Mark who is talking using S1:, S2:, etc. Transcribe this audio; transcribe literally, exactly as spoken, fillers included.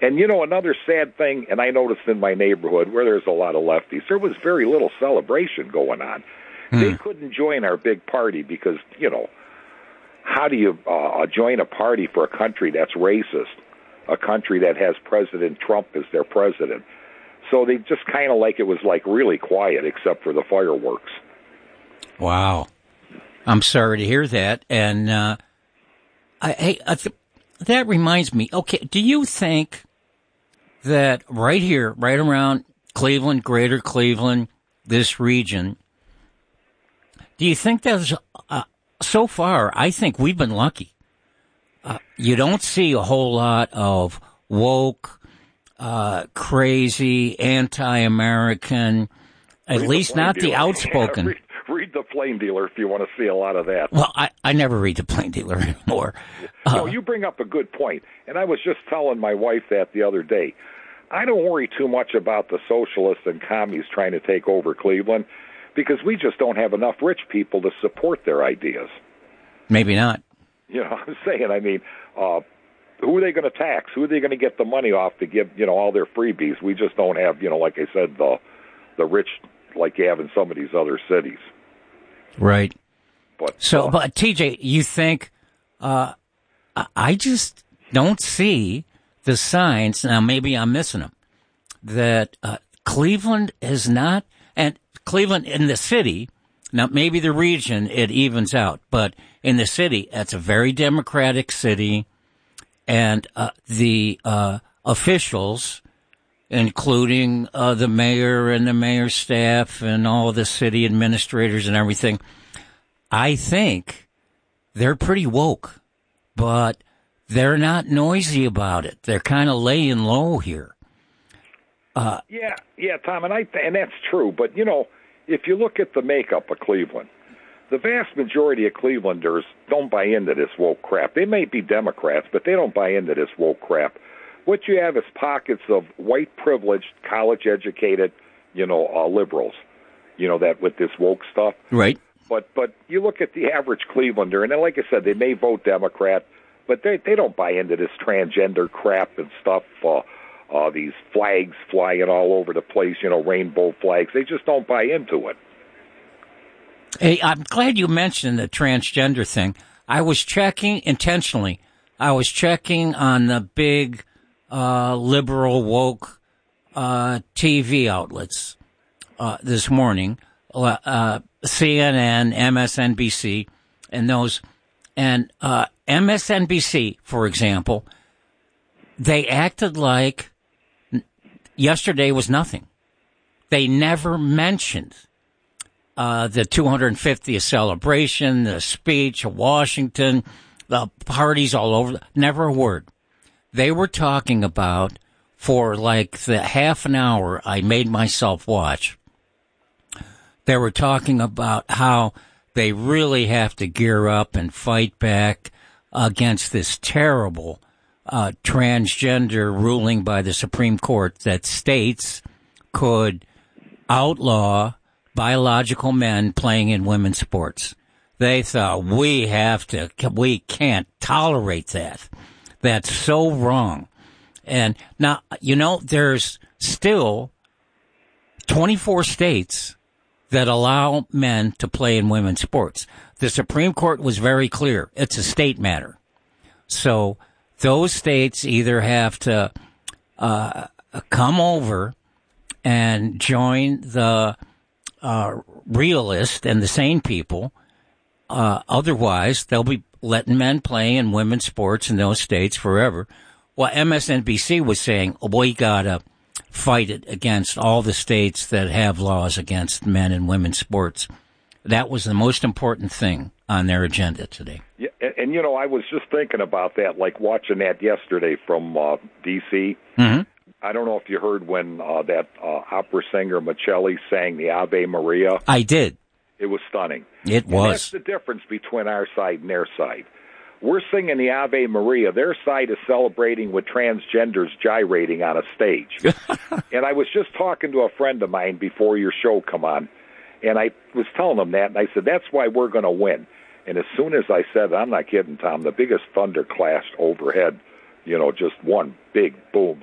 S1: And, you know, another sad thing, and I noticed in my neighborhood where there's a lot of lefties, there was very little celebration going on. Hmm. They couldn't join our big party because, you know, how do you uh, join a party for a country that's racist, a country that has President Trump as their president? So they just kind of like it was like really quiet except for the fireworks.
S2: Wow. I'm sorry to hear that. And uh, I, hey, I th- that reminds me, okay, do you think that right here, right around Cleveland, greater Cleveland, this region, do you think there's, uh, so far, I think we've been lucky. Uh, you don't see a whole lot of woke, uh, crazy, anti-American, at
S1: read
S2: least not
S1: dealer.
S2: the outspoken.
S1: read, read the Plain Dealer if you want to see a lot of that.
S2: Well, I, I never read the Plain Dealer anymore. Uh,
S1: no, you bring up a good point, and I was just telling my wife that the other day. I don't worry too much about the socialists and commies trying to take over Cleveland because we just don't have enough rich people to support their ideas.
S2: Maybe not.
S1: You know, I'm saying, I mean, uh, who are they going to tax? Who are they going to get the money off to give, you know, all their freebies? We just don't have, you know, like I said, the the rich like you have in some of these other cities.
S2: Right.
S1: But
S2: so,
S1: uh,
S2: but T J, you think, uh, I just don't see the signs, now maybe I'm missing them, that uh, Cleveland is not, and Cleveland in the city, now maybe the region it evens out, but in the city, it's a very democratic city, and uh, the uh, officials, including uh, the mayor and the mayor's staff and all of the city administrators and everything, I think they're pretty woke, but they're not noisy about it. They're kind of laying low here. Uh,
S1: yeah, yeah, Tom, and I and that's true. But you know, if you look at the makeup of Cleveland, the vast majority of Clevelanders don't buy into this woke crap. They may be Democrats, but they don't buy into this woke crap. What you have is pockets of white privileged, college-educated, you know, uh, liberals. You know that with this woke stuff,
S2: right?
S1: But but you look at the average Clevelander, and then, like I said, they may vote Democrat. But they they don't buy into this transgender crap and stuff, uh, uh, these flags flying all over the place, you know, rainbow flags. They just don't buy into it.
S2: Hey, I'm glad you mentioned the transgender thing. I was checking intentionally. I was checking on the big uh, liberal woke uh, T V outlets uh, this morning, uh, C N N, M S N B C, and those, and uh, M S N B C, for example, they acted like yesterday was nothing. They never mentioned uh, the two hundred fiftieth celebration, the speech of Washington, the parties all over. Never a word. They were talking about, for like the half an hour I made myself watch, they were talking about how they really have to gear up and fight back against this terrible uh, transgender ruling by the Supreme Court that states could outlaw biological men playing in women's sports. They thought, we have to, we can't tolerate that. That's so wrong. And now, you know, there's still twenty-four states that allow men to play in women's sports. The Supreme Court was very clear. It's a state matter. So those states either have to uh, come over and join the uh, realist and the sane people. Uh, otherwise, they'll be letting men play in women's sports in those states forever. Well, M S N B C was saying, oh, we gotta fight it against all the states that have laws against men and women's sports. That was the most important thing on their agenda today.
S1: Yeah, and, and you know, I was just thinking about that, like watching that yesterday from uh, D C Mm-hmm. I don't know if you heard when uh, that uh, opera singer Michelli sang the Ave Maria.
S2: I did.
S1: It was stunning.
S2: It was.
S1: And that's the difference between our side and their side. We're singing the Ave Maria. Their side is celebrating with transgenders gyrating on a stage. And I was just talking to a friend of mine before your show come on, and I was telling him that, and I said, that's why we're going to win. And as soon as I said, I'm not kidding, Tom, the biggest thunder clashed overhead, you know, just one big boom.